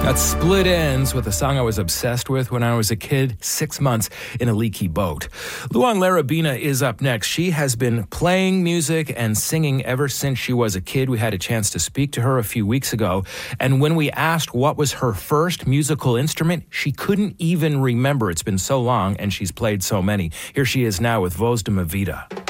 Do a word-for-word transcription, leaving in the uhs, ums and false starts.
Got Split Ends with a song I was obsessed with when I was a kid, six months in a leaky boat. Luan Larabina is up next. She has been playing music and singing ever since she was a kid. We had a chance to speak to her a few weeks ago, and when we asked what was her first musical instrument, she couldn't even remember. It's been so long, and she's played so many. Here she is now with Voz de Mi Vida.